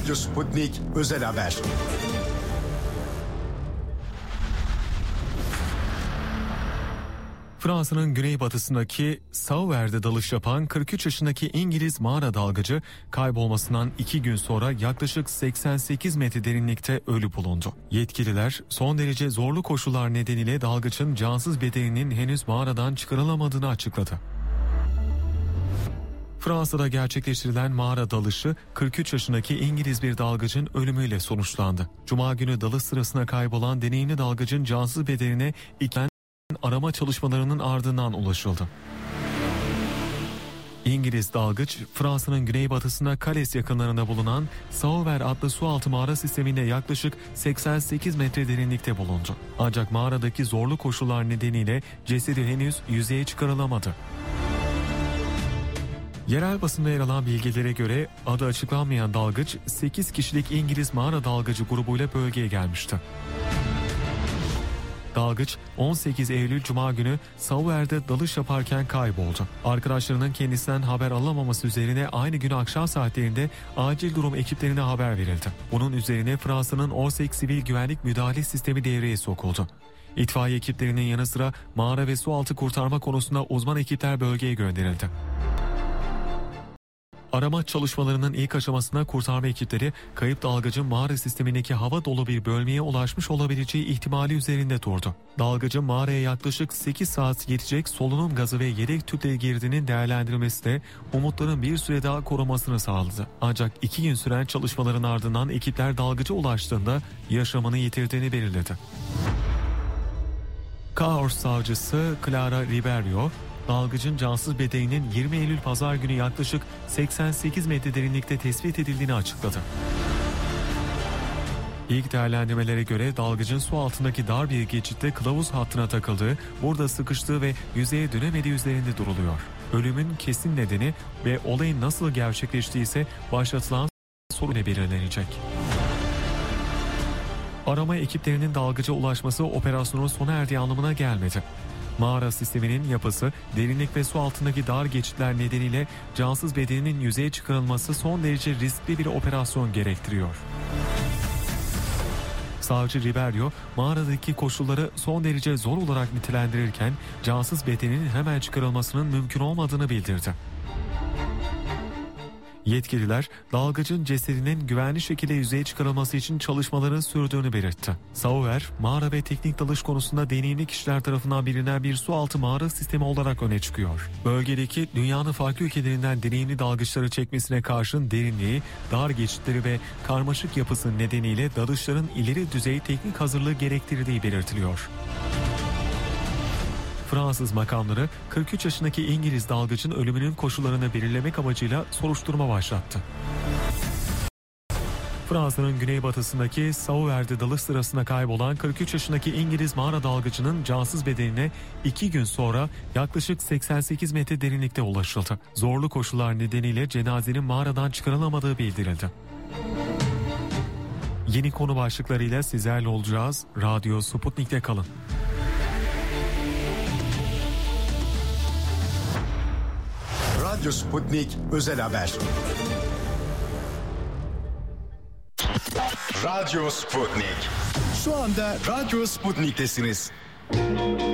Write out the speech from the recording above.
Radyo Sputnik Özel Haber. Fransa'nın güneybatısındaki Sauver'de dalış yapan 43 yaşındaki İngiliz mağara dalgıcı kaybolmasından 2 gün sonra yaklaşık 88 metre derinlikte ölü bulundu. Yetkililer son derece zorlu koşullar nedeniyle dalgıçın cansız bedeninin henüz mağaradan çıkarılamadığını açıkladı. Fransa'da gerçekleştirilen mağara dalışı 43 yaşındaki İngiliz bir dalgıcın ölümüyle sonuçlandı. Cuma günü dalış sırasında kaybolan deneyimli dalgıcın cansız bedenine arama çalışmalarının ardından ulaşıldı. İngiliz dalgıç, Fransa'nın güneybatısında Calais yakınlarında bulunan Sauver adlı sualtı mağara sisteminde yaklaşık 88 metre derinlikte bulundu. Ancak mağaradaki zorlu koşullar nedeniyle cesedi henüz yüzeye çıkarılamadı. Yerel basında yer alan bilgilere göre adı açıklanmayan dalgıç 8 kişilik İngiliz mağara dalgıcı grubuyla bölgeye gelmişti. Dalgıç 18 Eylül Cuma günü Sauver'de dalış yaparken kayboldu. Arkadaşlarının kendisinden haber alamaması üzerine aynı gün akşam saatlerinde acil durum ekiplerine haber verildi. Bunun üzerine Fransa'nın ORSEC sivil güvenlik müdahale sistemi devreye sokuldu. İtfaiye ekiplerinin yanı sıra mağara ve sualtı kurtarma konusunda uzman ekipler bölgeye gönderildi. Arama çalışmalarının ilk aşamasında kurtarma ekipleri kayıp dalgıcın mağara sistemindeki hava dolu bir bölmeye ulaşmış olabileceği ihtimali üzerinde durdu. Dalgıcın mağaraya yaklaşık 8 saat yetecek solunum gazı ve yedek tüple girdiğinin değerlendirilmesi de umutların bir süre daha korumasını sağladı. Ancak 2 gün süren çalışmaların ardından ekipler dalgıca ulaştığında yaşamını yitirdiğini belirledi. Cahors savcısı Clara Ribeiro, dalgıcın cansız bedeninin 20 Eylül Pazar günü yaklaşık 88 metre derinlikte tespit edildiğini açıkladı. İlk değerlendirmelere göre dalgıcın su altındaki dar bir geçitte kılavuz hattına takıldığı, burada sıkıştığı ve yüzeye dönemediği üzerinde duruluyor. Ölümün kesin nedeni ve olayın nasıl gerçekleştiği ise başlatılan soru ile belirlenecek. Arama ekiplerinin dalgıca ulaşması operasyonun sona erdiği anlamına gelmedi. Mağara sisteminin yapısı, derinlik ve su altındaki dar geçitler nedeniyle cansız bedeninin yüzeye çıkarılması son derece riskli bir operasyon gerektiriyor. Savcı Ribeiro, mağaradaki koşulları son derece zor olarak nitelendirirken cansız bedenin hemen çıkarılmasının mümkün olmadığını bildirdi. Yetkililer dalgıcın cesedinin güvenli şekilde yüzeye çıkarılması için çalışmaların sürdüğünü belirtti. Sauver, mağara ve teknik dalış konusunda deneyimli kişiler tarafından bilinen bir sualtı mağara sistemi olarak öne çıkıyor. Bölgedeki dünyanın farklı ülkelerinden deneyimli dalgıçları çekmesine karşın derinliği, dar geçitleri ve karmaşık yapısı nedeniyle dalışların ileri düzey teknik hazırlığı gerektirdiği belirtiliyor. Fransız makamları 43 yaşındaki İngiliz dalgıcın ölümünün koşullarını belirlemek amacıyla soruşturma başlattı. Fransa'nın güneybatısındaki Sauver'de dalış sırasında kaybolan 43 yaşındaki İngiliz mağara dalgıcının cansız bedenine 2 gün sonra yaklaşık 88 metre derinlikte ulaşıldı. Zorlu koşullar nedeniyle cenazenin mağaradan çıkarılamadığı bildirildi. Yeni konu başlıklarıyla sizlerle olacağız. Radyo Sputnik'te kalın. Radyo Sputnik Özel Haber. Radyo Sputnik. Şu anda Radyo Sputnik'tesiniz.